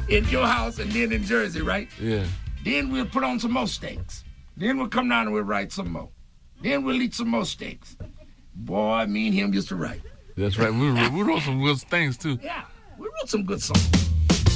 in your house and then in Jersey, right? Yeah. Then we'll put on some more steaks. Then we'll come down and we'll write some more. Then we'll eat some more steaks. Boy, me and him used to write. That's right. We wrote some good things, too. Yeah, we wrote some good songs.